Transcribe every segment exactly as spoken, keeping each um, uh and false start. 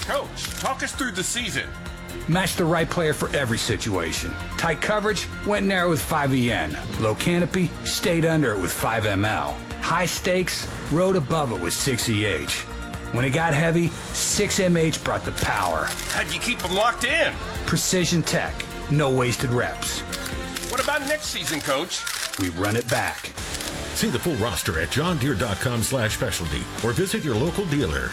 Coach, talk us through the season. Match the right player for every situation. Tight coverage, went narrow with five E N. Low canopy, stayed under it with five M L. High stakes, rode above it with six E H. When it got heavy, six M H brought the power. How'd you keep them locked in? Precision tech, no wasted reps. What about next season, Coach? We run it back. See the full roster at johndeere.com slash specialty or visit your local dealer.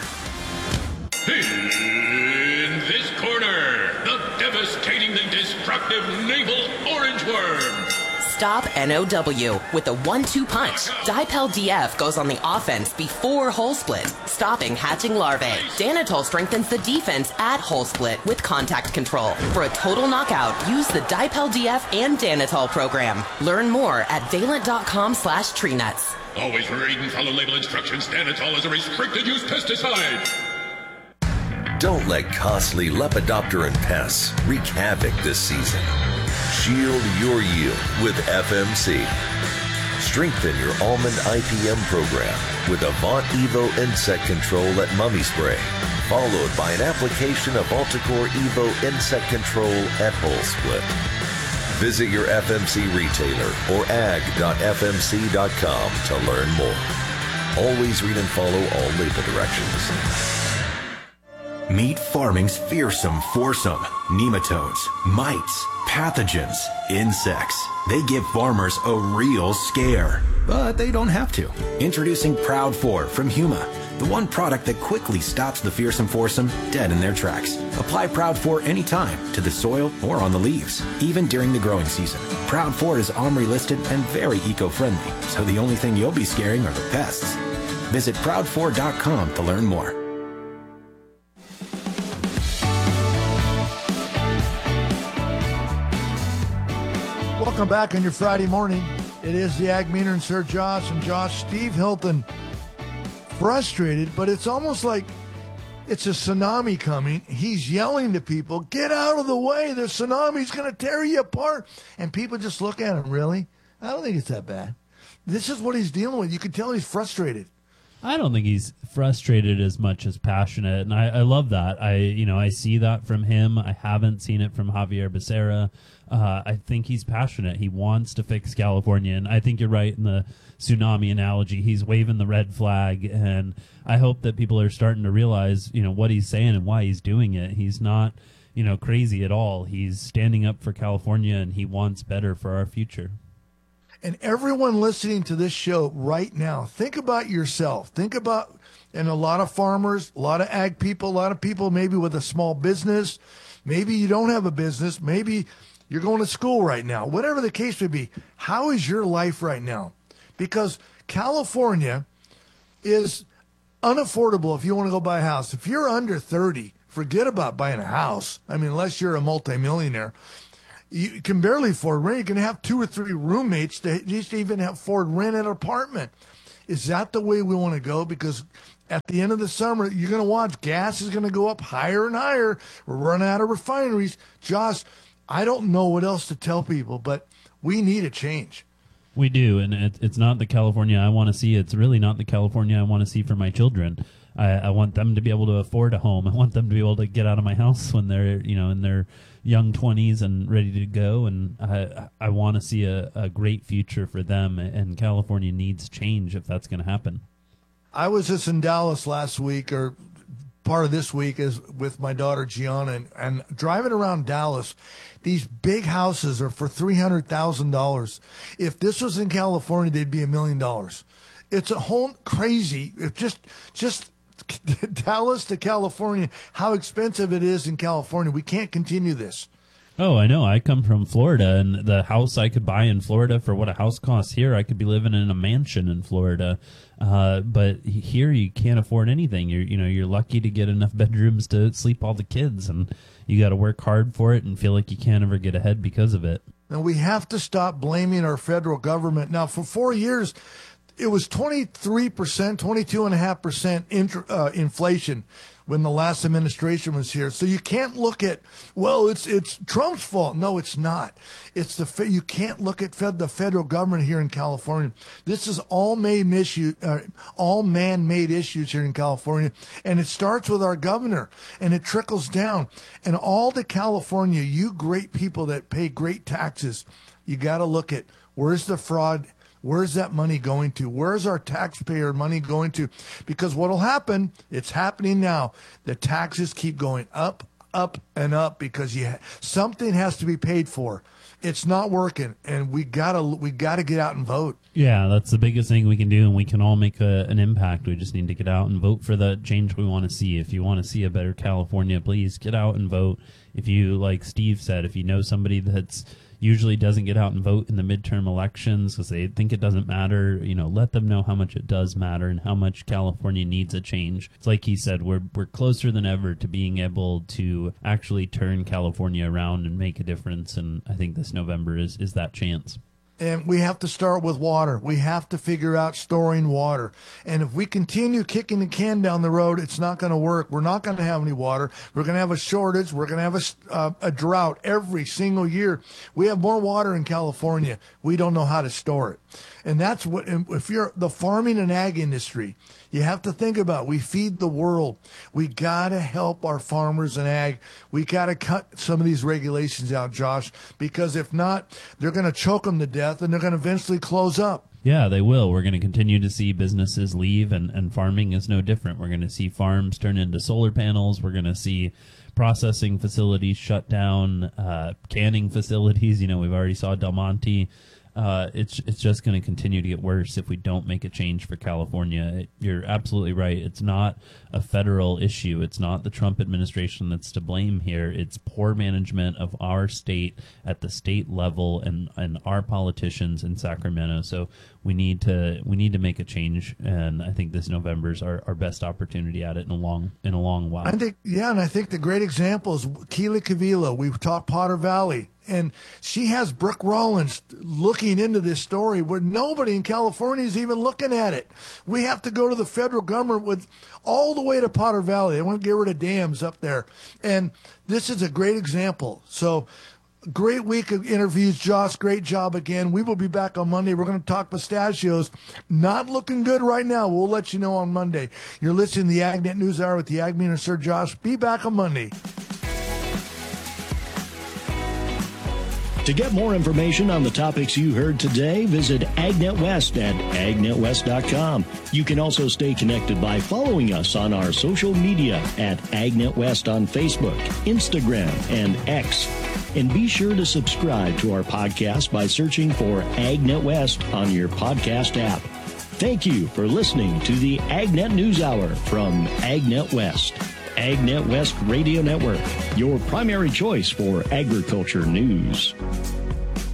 In this corner, the devastatingly destructive naval orange worm. Stop N O W with a one two punch. Dipel D F goes on the offense before hole split, stopping hatching larvae. Danitol strengthens the defense at hole split with contact control. For a total knockout, use the Dipel D F and Danitol program. Learn more at valent.com slash tree nuts. Always read and follow label instructions. Danitol is a restricted use pesticide. Don't let costly Lepidopteran pests wreak havoc this season. Shield your yield with F M C. Strengthen your almond I P M program with Avant Evo Insect Control at Mummy Spray, followed by an application of Alticore Evo Insect Control at Hole Split. Visit your F M C retailer or ag dot f m c dot com to learn more. Always read and follow all label directions. Meet farming's fearsome foursome. Nematodes, mites, pathogens, insects. They give farmers a real scare. But they don't have to. Introducing Proud four from Huma, the one product that quickly stops the fearsome foursome dead in their tracks. Apply Proud four anytime to the soil or on the leaves, even during the growing season. Proud four is OMRI listed and very eco-friendly, so the only thing you'll be scaring are the pests. Visit proud four dot com to learn more. Welcome back on your Friday morning. It is the Ag Meter and Sir Josh and Josh. Steve Hilton frustrated, but it's almost like it's a tsunami coming. He's yelling to people, get out of the way. The tsunami's going to tear you apart. And people just look at him, really? I don't think it's that bad. This is what he's dealing with. You can tell he's frustrated. I don't think he's frustrated as much as passionate, and I, I love that. I, you know, I see that from him. I haven't seen it from Javier Becerra. Uh, I think he's passionate. He wants to fix California, and I think you're right in the tsunami analogy. He's waving the red flag, and I hope that people are starting to realize, you know, what he's saying and why he's doing it. He's not, you know, crazy at all. He's standing up for California, and he wants better for our future. And everyone listening to this show right now, think about yourself. Think about, and a lot of farmers, a lot of ag people, a lot of people maybe with a small business. Maybe you don't have a business. Maybe you're going to school right now. Whatever the case may be, how is your life right now? Because California is unaffordable if you want to go buy a house. If you're under thirty, forget about buying a house. I mean, unless you're a multimillionaire. You can barely afford rent. You can have two or three roommates to just even afford rent an apartment. Is that the way we want to go? Because at the end of the summer, you're going to watch gas is going to go up higher and higher. We're running out of refineries. Josh, I don't know what else to tell people, but we need a change. We do, and it, it's not the California I want to see. It's really not the California I want to see for my children. I, I want them to be able to afford a home. I want them to be able to get out of my house when they're, you know, in their young twenties and ready to go. And I, I want to see a, a great future for them. And California needs change if that's going to happen. I was just in Dallas last week, or part of this week, is with my daughter Gianna, and, and driving around Dallas. These big houses are for three hundred thousand dollars. If this was in California, they'd be a million dollars. It's a whole crazy. It just, just Dallas to California, how expensive it is in California. We can't continue this. Oh, I know. I come from Florida, and the house I could buy in Florida for what a house costs here, I could be living in a mansion in Florida. Uh, but here you can't afford anything. You're, you know, you're lucky to get enough bedrooms to sleep all the kids, and you got to work hard for it and feel like you can't ever get ahead because of it. And we have to stop blaming our federal government. Now, for four years, it was twenty-three percent, twenty-two point five percent int- uh, inflation when the last administration was here. So you can't look at, well, it's it's Trump's fault. No, it's not. It's the you can't look at fed, the federal government here in California. This is all made issue, uh, all man-made issues here in California, and it starts with our governor, and it trickles down. And all the California, you great people that pay great taxes, you got to look at where's the fraud. Where's that money going to? Where's our taxpayer money going to? Because what will happen, it's happening now. The taxes keep going up, up, and up because you ha- something has to be paid for. It's not working, and we gotta we gotta get out and vote. Yeah, that's the biggest thing we can do, and we can all make a, an impact. We just need to get out and vote for the change we want to see. If you want to see a better California, please get out and vote. If you, like Steve said, if you know somebody that's usually doesn't get out and vote in the midterm elections because they think it doesn't matter, you know, let them know how much it does matter and how much California needs a change. It's like he said, we're we're closer than ever to being able to actually turn California around and make a difference, and I think this November is, is that chance. And we have to start with water. We have to figure out storing water. And if we continue kicking the can down the road, it's not going to work. We're not going to have any water. We're going to have a shortage. We're going to have a, uh, a drought every single year. We have more water in California. We don't know how to store it. And that's what, if you're the farming and ag industry, you have to think about, we feed the world. We got to help our farmers and ag. We got to cut some of these regulations out, Josh, because if not, they're going to choke them to death and they're going to eventually close up. Yeah, they will. We're going to continue to see businesses leave, and, and farming is no different. We're going to see farms turn into solar panels. We're going to see processing facilities shut down, uh, canning facilities. You know, we've already saw Del Monte. Uh, it's it's just going to continue to get worse if we don't make a change for California. It, you're absolutely right. It's not a federal issue. It's not the Trump administration that's to blame here. It's poor management of our state at the state level and, and our politicians in Sacramento. So we need to we need to make a change, and I think this November is our, our best opportunity at it in a long in a long while. I think yeah, and I think the great example is Keely Cavila. We've talked Potter Valley. And she has Brooke Rollins looking into this story where nobody in California is even looking at it. We have to go to the federal government with all the way to Potter Valley. They want to get rid of dams up there. And this is a great example. So great week of interviews, Josh. Great job again. We will be back on Monday. We're going to talk pistachios. Not looking good right now. We'll let you know on Monday. You're listening to the AgNet News Hour with the Ag Meter, Sir Josh. Be back on Monday. To get more information on the topics you heard today, visit AgNet West at ag net west dot com. You can also stay connected by following us on our social media at AgNet West on Facebook, Instagram, and X. And be sure to subscribe to our podcast by searching for AgNet West on your podcast app. Thank you for listening to the AgNet News Hour from AgNet West. AgNet West Radio Network, your primary choice for agriculture news.